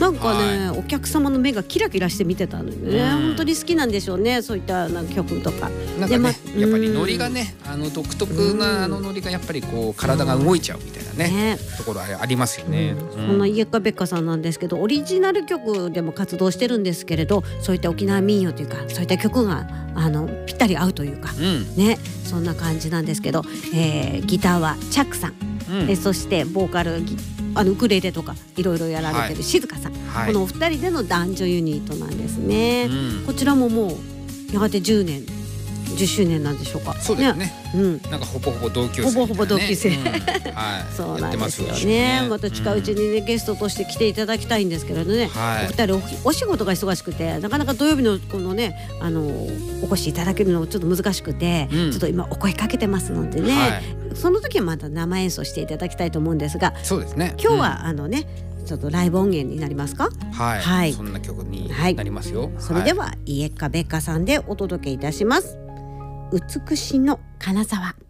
なんかね、お客様の目がキラキラして見てたのよね。本当に好きなんでしょうね、そういった曲とか。 なんかね、やっぱりノリがね、独特なノリがやっぱりこう体が動いちゃうみたいなね、ところありますよね。 そんなイエカベッカさんなんですけど、オリジナル曲でも活動してるんですけれど、そういった沖縄民謡というか、そういった曲がぴったり合うというか、ね、そんな感じなんですけど、ギターはチャックさん、そしてボーカルウクレレとかいろいろやられてる静香さん、このお二人での男女ユニットなんですね。こちらももうやがて10周年なんでしょうか。 そうですね。なんかほぼほぼ同級生。 ほぼほぼ同級生。 そうなんですよね。また近いうちにね、ゲストとして来ていただきたいんですけれどね。お二人お仕事が忙しくて、なかなか土曜日のこのね、お越しいただけるのちょっと難しくて、ちょっと今お声かけてますのでね。その時はまた生演奏していただきたいと思うんですが。 そうですね。 今日はちょっとライブ音源になりますか。 はい。そんな曲になりますよ。 それではイエッカベッカさんでお届けいたします。美しの金沢。